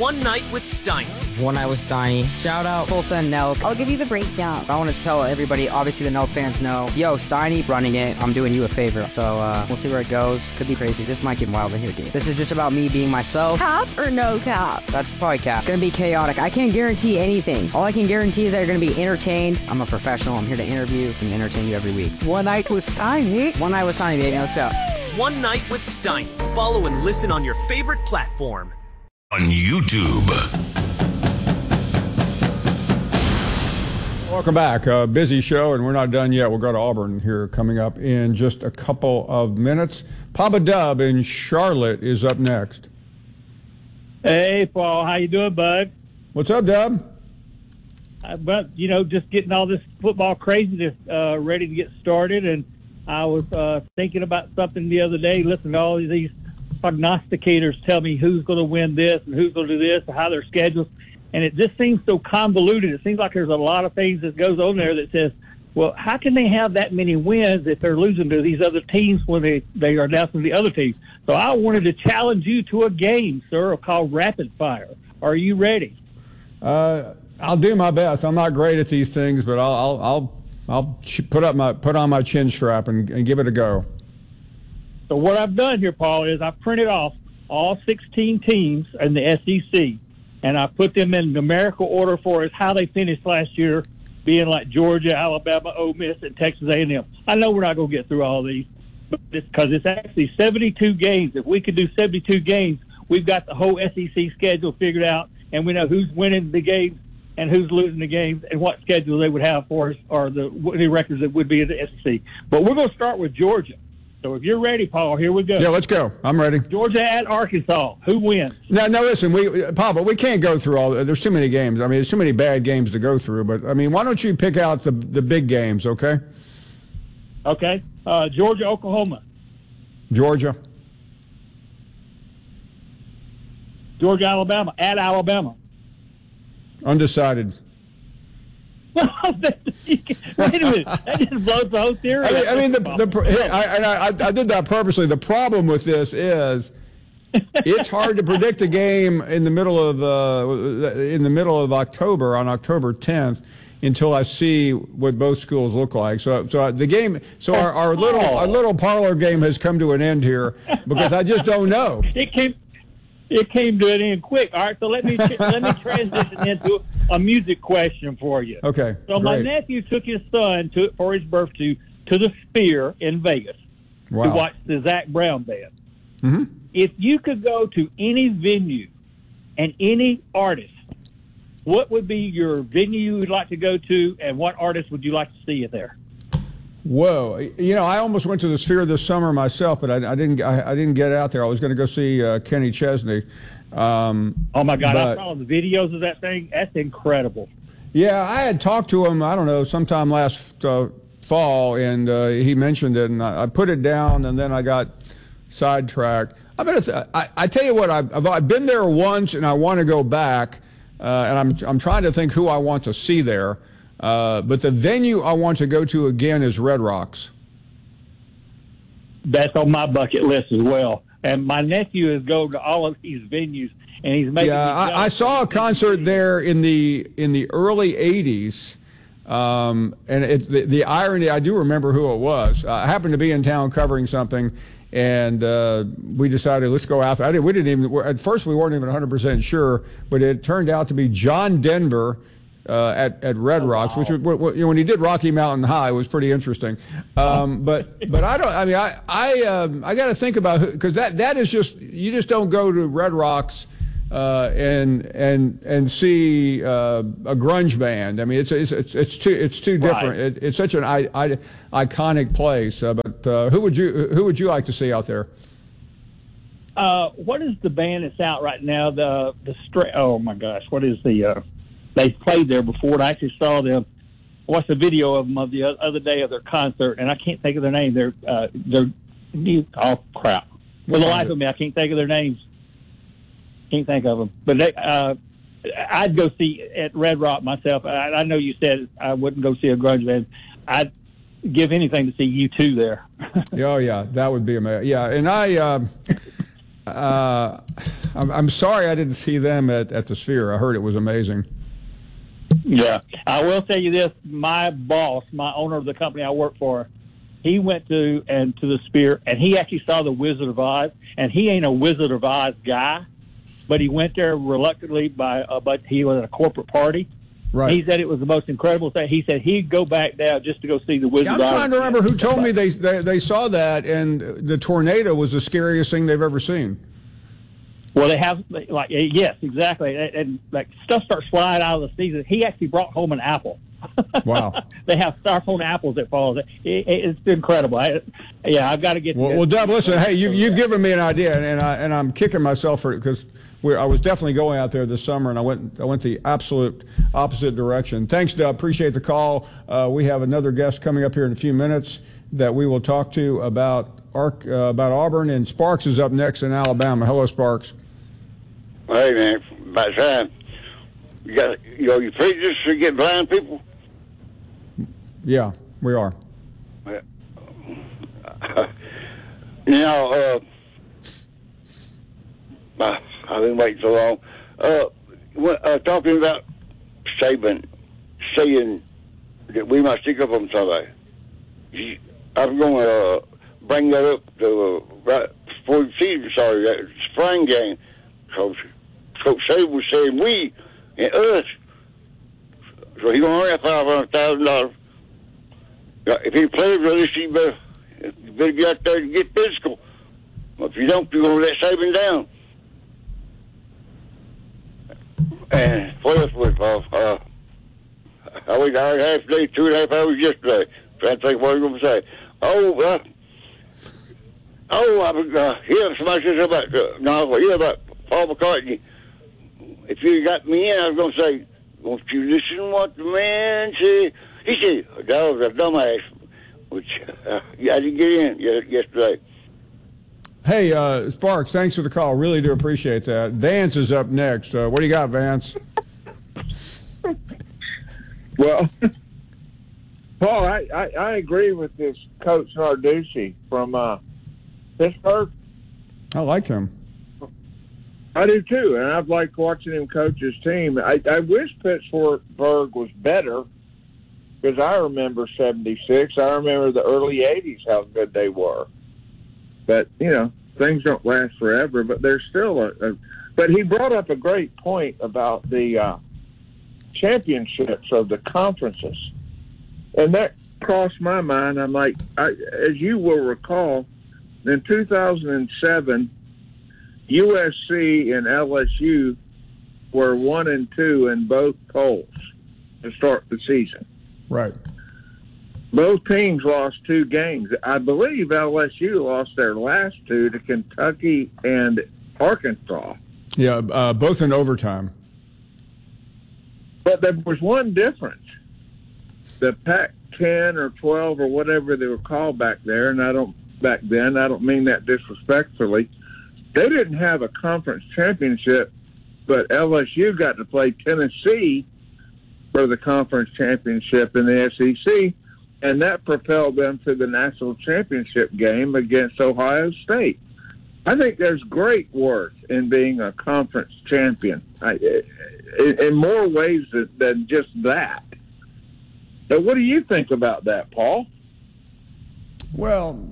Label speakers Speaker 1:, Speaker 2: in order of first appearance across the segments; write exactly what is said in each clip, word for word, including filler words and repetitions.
Speaker 1: One Night with Steiny.
Speaker 2: One Night with Steiny. Shout out Tulsa and Nelk.
Speaker 3: I'll give you the breakdown.
Speaker 2: I want to tell everybody, obviously the Nelk fans know, yo, Steiny running it, I'm doing you a favor. So uh, we'll see where it goes. Could be crazy. This might get wild in here, dude. This is just about me being myself.
Speaker 3: Cap or no cap?
Speaker 2: That's probably cap. It's gonna be chaotic. I can't guarantee anything. All I can guarantee is that you're gonna be entertained. I'm a professional. I'm here to interview and entertain you every week.
Speaker 3: One Night with Steiny.
Speaker 2: One Night with Steiny, baby. Let's go.
Speaker 1: One Night with Steiny. Follow and listen on your favorite platform.
Speaker 4: On YouTube.
Speaker 5: Welcome back. Uh, busy show, and we're not done yet. We'll go to Auburn here coming up in just a couple of minutes. Papa Dub in Charlotte is up next.
Speaker 6: Hey, Paul. How you doing, bud?
Speaker 5: What's up, Dub?
Speaker 6: Uh, but, you know, just getting all this football craziness uh, ready to get started, and I was uh, thinking about something the other day, listening to all these prognosticators tell me who's going to win this and who's going to do this and how their schedules, and it just seems so convoluted. It seems like there's a lot of things that goes on there that says, well, how can they have that many wins if they're losing to these other teams when they, they are down to the other teams? So I wanted to challenge you to a game, sir, called Rapid Fire. Are you ready?
Speaker 5: Uh, I'll do my best. I'm not great at these things, but I'll I'll I'll, I'll put up my put on my chin strap and, and give it a go.
Speaker 6: So what I've done here, Paul, is I've printed off all sixteen teams in the S E C, and I put them in numerical order for us how they finished last year, being like Georgia, Alabama, Ole Miss, and Texas A and M. I know we're not going to get through all these, but it's because it's actually seventy-two games. If we could do seventy-two games, we've got the whole S E C schedule figured out, and we know who's winning the games and who's losing the games and what schedule they would have for us, or the, the records that would be in the S E C. But we're going to start with Georgia. So if you're ready, Paul, here we go.
Speaker 5: Yeah, let's go. I'm ready.
Speaker 6: Georgia at Arkansas. Who wins?
Speaker 5: No, no. Listen, we, Paul, but we can't go through all. There's too many games. I mean, there's too many bad games to go through. But I mean, why don't you pick out the the big games? Okay.
Speaker 6: Okay. Uh, Georgia, Oklahoma.
Speaker 5: Georgia.
Speaker 6: Georgia, Alabama. At Alabama.
Speaker 5: Undecided.
Speaker 6: Wait a minute. That just blows the whole theory.
Speaker 5: I mean, I mean the, the I, I, I did that purposely. The problem with this is it's hard to predict a game in the middle of uh, in the middle of October on October tenth until I see what both schools look like. So, so the game, so our, our little our little parlor game has come to an end here because I just don't know.
Speaker 6: It came. It came to an end quick. All right, so let me let me transition into a music question for you.
Speaker 5: Okay.
Speaker 6: So
Speaker 5: great.
Speaker 6: my nephew took his son to for his birthday to the Sphere in Vegas
Speaker 5: wow.
Speaker 6: to watch the Zac Brown band.
Speaker 5: Mm-hmm.
Speaker 6: If you could go to any venue and any artist, what would be your venue you would like to go to, and what artist would you like to see you there?
Speaker 5: Whoa! You know, I almost went to the Sphere this summer myself, but I, I didn't. I, I didn't get out there. I was going to go see uh, Kenny Chesney. Um,
Speaker 6: oh my God!
Speaker 5: but,
Speaker 6: I saw the videos of that thing. That's incredible.
Speaker 5: Yeah, I had talked to him. I don't know, sometime last uh, fall, and uh, he mentioned it, and I, I put it down, and then I got sidetracked. I mean, I, I tell you what, I've, I've been there once, and I want to go back, uh, and I'm I'm trying to think who I want to see there. Uh, but the venue I want to go to again is Red Rocks.
Speaker 6: That's on my bucket list as well. And my nephew is going to all of these venues, and he's making.
Speaker 5: Yeah, I, I saw a concert there in the in the early eighties, um, and it, the, the irony, I do remember who it was. I happened to be in town covering something, and uh, we decided let's go out there. I didn't, we didn't even at first we weren't even one hundred percent sure, but it turned out to be John Denver. Uh, at at Red Rocks, oh, wow. which was, you know, when he did Rocky Mountain High, it was pretty interesting. Um, but but I don't. I mean, I I um, I got to think about because that that is just you just don't go to Red Rocks uh, and and and see uh, a grunge band. I mean, it's it's it's, it's too it's too different.
Speaker 6: Right.
Speaker 5: It, it's such an I, I, iconic place. Uh, but uh, who would you who would you like to see out there?
Speaker 6: Uh, what is the band that's out right now? The the stra- Oh my gosh, what is the? Uh, They played there before, and I actually saw them. I watched a video of them of the other day of their concert, and I can't think of their name. They're uh, they're oh crap. For the life of me, I can't think of their names. Can't think of them. But they, uh, I'd go see at Red Rock myself. I, I know you said I wouldn't go see a grunge band. I'd give anything to see U two there.
Speaker 5: Oh yeah, that would be amazing. Yeah, and I. Uh, uh, I'm, I'm sorry I didn't see them at, at the Sphere. I heard it was amazing.
Speaker 6: Yeah, I will tell you this: my boss, my owner of the company I work for, he went to and to the Sphere, and he actually saw the Wizard of Oz. And he ain't a Wizard of Oz guy, but he went there reluctantly by, uh, but he was at a corporate party.
Speaker 5: Right.
Speaker 6: He said it was the most incredible thing. He said he'd go back now just to go see the Wizard
Speaker 5: Yeah, I'm
Speaker 6: of Oz.
Speaker 5: trying to remember who told me they, they they saw that, and the tornado was the scariest thing they've ever seen.
Speaker 6: Well, they have, like, yes, exactly. And, and like, stuff starts flying out of the season. He actually brought home an apple.
Speaker 5: Wow.
Speaker 6: They have styrofoam apples that fall. It, it, it's incredible. I, yeah, I've got to get.
Speaker 5: Well, well, Dub, listen. Hey, you've you've given me an idea, and, and I and I'm kicking myself for it because I was definitely going out there this summer, and I went I went the absolute opposite direction. Thanks, Dub. Appreciate the call. Uh, we have another guest coming up here in a few minutes that we will talk to about Ark, uh, about Auburn, and Sparks is up next in Alabama. Hello, Sparks.
Speaker 7: Hey, man, about time. You got, you know, you preachers to get blind people?
Speaker 5: Yeah, we are.
Speaker 7: Now, uh, uh, I've been waiting so long. Uh, when, uh, talking about Saban saying that we must stick up on somebody. I'm going to uh, bring that up to uh, right before the season started, that spring game. Coach, Coach Saban was saying we and us. So he gonna earn five hundred thousand dollars. If he plays with us, he better, you better get out there and get physical. If you don't, you're gonna let Saban down. And what else was Paul? Uh, I was out half day, two and a half hours yesterday, trying to think what I was gonna say. Oh, uh, oh, I was uh, hearing somebody say about uh, no, yeah, about Paul McCartney. If you got me in, I was going to say, won't you listen to what the man said? He said, that was a dumbass, which uh, yeah, I didn't get in yesterday.
Speaker 5: Hey, uh, Sparks, thanks for the call. Really do appreciate that. Vance is up next. Uh, what do you got, Vance?
Speaker 8: Well, Paul, I, I, I agree with this Coach Narduzzi from uh, Pittsburgh.
Speaker 5: I like him.
Speaker 8: I do too, and I've liked watching him coach his team. I, I wish Pittsburgh was better because I remember seventy-six. I remember the early eighties, how good they were. But, you know, things don't last forever, but there's still a, a – but he brought up a great point about the uh, championships of the conferences. And that crossed my mind. I'm like, I, as you will recall, in two thousand seven – U S C and L S U were one and two in both polls to start the season.
Speaker 5: Right.
Speaker 8: Both teams lost two games. I believe L S U lost their last two to Kentucky and Arkansas.
Speaker 5: Yeah, uh, both in overtime.
Speaker 8: But there was one difference. The Pac ten or twelve or whatever they were called back there, and I don't back then, I don't mean that disrespectfully, they didn't have a conference championship, but L S U got to play Tennessee for the conference championship in the S E C, and that propelled them to the national championship game against Ohio State. I think there's great worth in being a conference champion I, in, in more ways than, than just that. So what do you think about that, Paul?
Speaker 5: Well,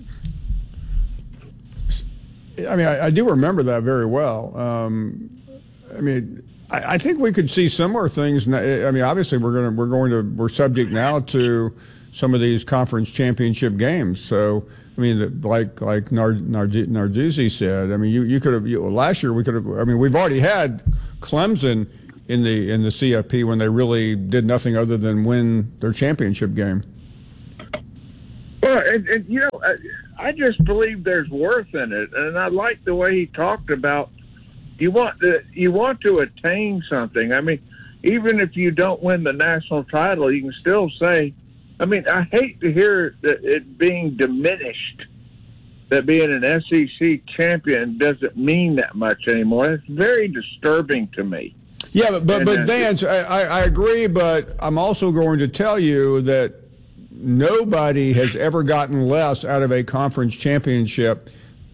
Speaker 5: I mean, I, I do remember that very well. Um, I mean, I, I think we could see similar things. I mean, obviously, we're going to we're going to we're subject now to some of these conference championship games. So, I mean, like like Nard, Nard, Narduzzi said, I mean, you you could have you, last year we could have. I mean, we've already had Clemson in the in the C F P when they really did nothing other than win their championship game.
Speaker 8: Well, and, and you know, I, I just believe there's worth in it, and I like the way he talked about you want to you want to attain something. I mean, even if you don't win the national title, you can still say. I mean, I hate to hear that it being diminished, that being an S E C champion doesn't mean that much anymore. It's very disturbing to me.
Speaker 5: Yeah, but but,
Speaker 8: and,
Speaker 5: but
Speaker 8: uh,
Speaker 5: Vance, I, I agree, but I'm also going to tell you that nobody has ever gotten less out of a conference championship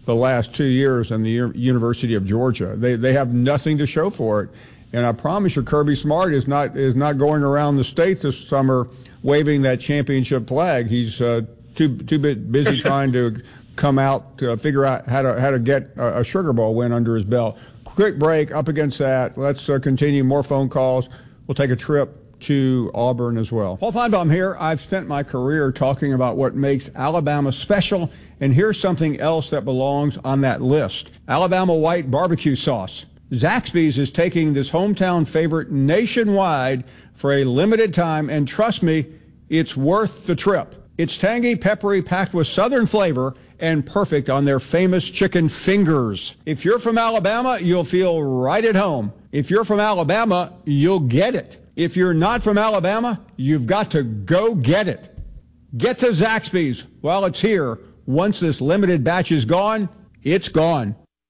Speaker 5: the last two years in the U- University of Georgia. They they have nothing to show for it. And I promise you, Kirby Smart is not is not going around the state this summer waving that championship flag. He's uh, too too bit busy trying to come out to figure out how to how to get a, a Sugar Bowl win under his belt. Quick break. Up against that. Let's uh, continue. More phone calls. We'll take a trip to Auburn as well. Paul Feinbaum here. I've spent my career talking about what makes Alabama special, and here's something else that belongs on that list: Alabama white barbecue sauce. Zaxby's is taking this hometown favorite nationwide for a limited time, and trust me, it's worth the trip. It's tangy, peppery, packed with southern flavor, and perfect on their famous chicken fingers. If you're from Alabama, you'll feel right at home. If you're from Alabama, you'll get it. If you're not from Alabama, you've got to go get it. Get to Zaxby's while it's here. Once this limited batch is gone, it's gone.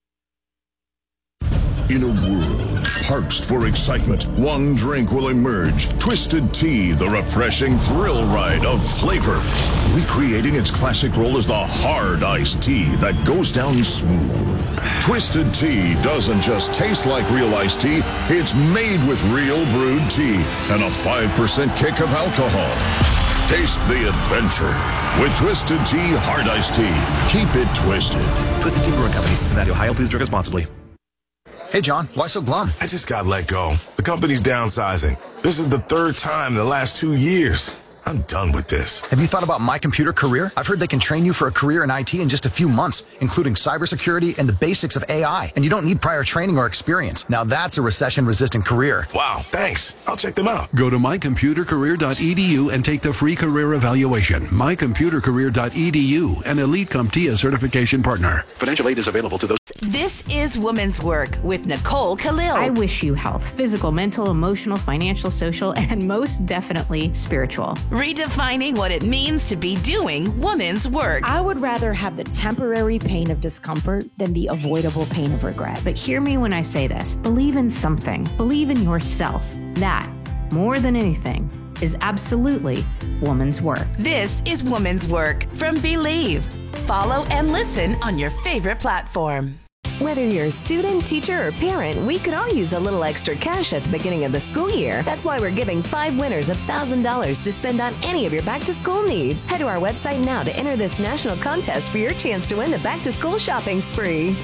Speaker 4: In a world parched for excitement, one drink will emerge. Twisted Tea, the refreshing thrill ride of flavor. Recreating its classic role as the hard iced tea that goes down smooth. Twisted Tea doesn't just taste like real iced tea, it's made with real brewed tea and a five percent kick of alcohol. Taste the adventure with Twisted Tea Hard Iced Tea. Keep it twisted.
Speaker 1: Twisted Tea Brewing Company, Cincinnati, Ohio. Please drink responsibly.
Speaker 9: Hey, John, why so glum?
Speaker 10: I just got let go. The company's downsizing. This is the third time in the last two years. I'm done with this.
Speaker 9: Have you thought about My Computer Career? I've heard they can train you for a career in I T in just a few months, including cybersecurity and the basics of A I. And you don't need prior training or experience. Now that's a recession-resistant career.
Speaker 10: Wow, thanks. I'll check them out.
Speaker 11: Go to my computer career dot e d u and take the free career evaluation. my computer career dot e d u, an Elite CompTIA certification partner. Financial aid is available to those.
Speaker 12: This is Women's Work with Nicole Khalil.
Speaker 13: I wish you health, physical, mental, emotional, financial, social, and most definitely spiritual.
Speaker 12: Redefining what it means to be doing women's work.
Speaker 14: I would rather have the temporary pain of discomfort than the avoidable pain of regret.
Speaker 13: But hear me when I say this. Believe in something. Believe in yourself. That, more than anything, is absolutely woman's work.
Speaker 12: This is Woman's Work from Believe. Follow and listen on your favorite platform.
Speaker 15: Whether you're a student, teacher, or parent, we could all use a little extra cash at the beginning of the school year. That's why we're giving five winners one thousand dollars to spend on any of your back-to-school needs. Head to our website now to enter this national contest for your chance to win the back-to-school shopping spree.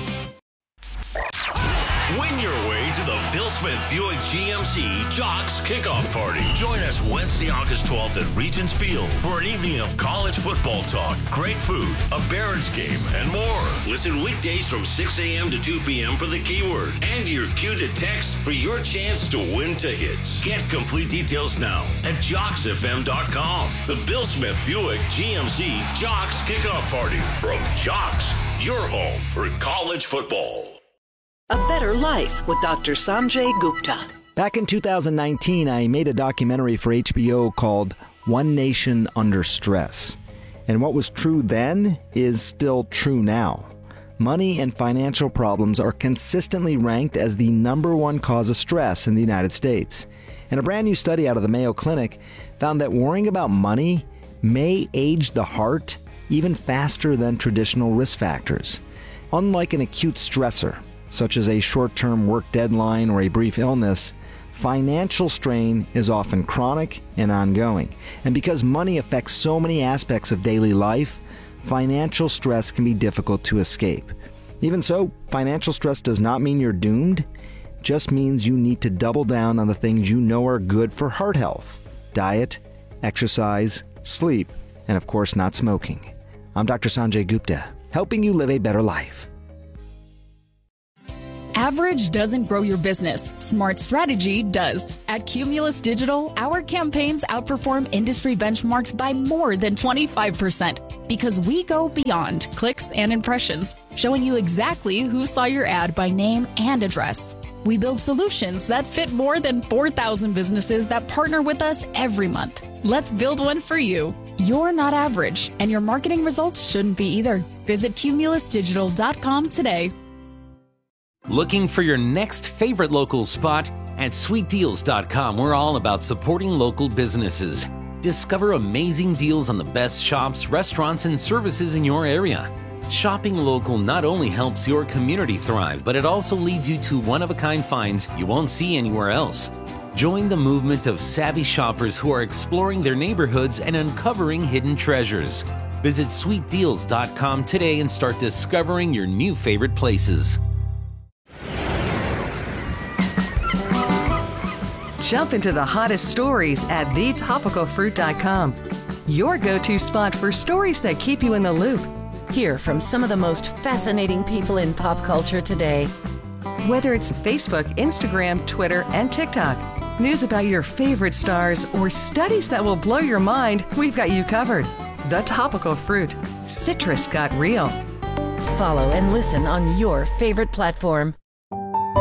Speaker 4: Win your way to the Bill Smith Buick G M C Jocks Kickoff Party. Join us Wednesday, August twelfth at Regents Field for an evening of college football talk, great food, a Barons game, and more. Listen weekdays from six a.m. to two p.m. for the keyword and your cue to text for your chance to win tickets. Get complete details now at jocks f m dot com. The Bill Smith Buick G M C Jocks Kickoff Party from Jocks, your home for college football.
Speaker 16: A Better Life with Doctor Sanjay Gupta.
Speaker 17: Back in two thousand nineteen, I made a documentary for H B O called One Nation Under Stress. And what was true then is still true now. Money and financial problems are consistently ranked as the number one cause of stress in the United States. And a brand new study out of the Mayo Clinic found that worrying about money may age the heart even faster than traditional risk factors. Unlike an acute stressor, such as a short-term work deadline or a brief illness, financial strain is often chronic and ongoing. And because money affects so many aspects of daily life, financial stress can be difficult to escape. Even so, financial stress does not mean you're doomed. It just means you need to double down on the things you know are good for heart health: diet, exercise, sleep, and of course not smoking. I'm Doctor Sanjay Gupta, helping you live a better life.
Speaker 18: Average doesn't grow your business. Smart strategy does. At Cumulus Digital, our campaigns outperform industry benchmarks by more than twenty-five percent because we go beyond clicks and impressions, showing you exactly who saw your ad by name and address. We build solutions that fit more than four thousand businesses that partner with us every month. Let's build one for you. You're not average, and your marketing results shouldn't be either. Visit cumulus digital dot com today.
Speaker 19: Looking for your next favorite local spot? At sweet deals dot com, we're all about supporting local businesses. Discover amazing deals on the best shops, restaurants, and services in your area. Shopping local not only helps your community thrive, but it also leads you to one-of-a-kind finds you won't see anywhere else. Join the movement of savvy shoppers who are exploring their neighborhoods and uncovering hidden treasures. Visit sweet deals dot com today and start discovering your new favorite places.
Speaker 20: Jump into the hottest stories at the topical fruit dot com. Your go-to spot for stories that keep you in the loop.
Speaker 21: Hear from some of the most fascinating people in pop culture today.
Speaker 20: Whether it's Facebook, Instagram, Twitter, and TikTok, news about your favorite stars, or studies that will blow your mind, we've got you covered. The Topical Fruit. Citrus got real.
Speaker 21: Follow and listen on your favorite platform.